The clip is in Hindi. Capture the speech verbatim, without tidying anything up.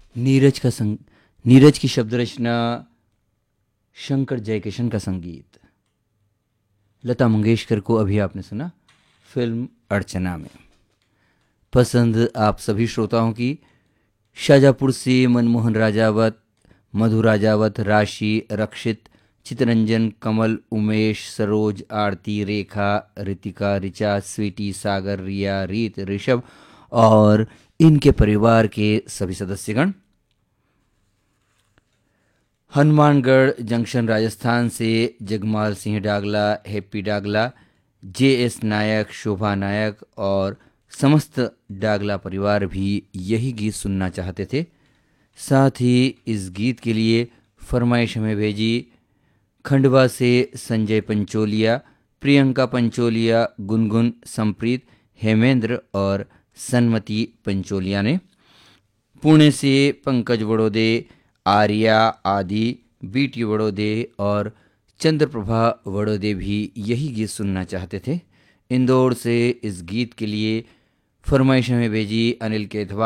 नीरज का संग नीरज की शब्द रचना, शंकर जयकिशन का संगीत। लता मंगेशकर को अभी आपने सुना फिल्म अर्चना में। पसंद आप सभी श्रोताओं की शाजापुर से मनमोहन राजावत, मधु राजावत, राशि, रक्षित, चितरंजन, कमल, उमेश, सरोज, आरती, रेखा, रितिका, रिचा, स्वीटी, सागर, रिया, रीत, ऋषभ और इनके परिवार के सभी सदस्यगण। हनुमानगढ़ जंक्शन राजस्थान से जगमाल सिंह डागला, हैप्पी डागला, जे एस नायक, शोभा नायक और समस्त डागला परिवार भी यही गीत सुनना चाहते थे। साथ ही इस गीत के लिए फरमाइश हमें भेजी खंडवा से संजय पंचोलिया, प्रियंका पंचोलिया, गुनगुन, संप्रीत, हेमेंद्र और सन्मति पंचोलिया ने। पुणे से पंकज वड़ोदे, आर्या, आदि, बीटी वड़ोदे और चंद्रप्रभा वड़ोदे भी यही गीत सुनना चाहते थे। इंदौर से इस गीत के लिए फरमाइश हमें भेजी अनिल केथवा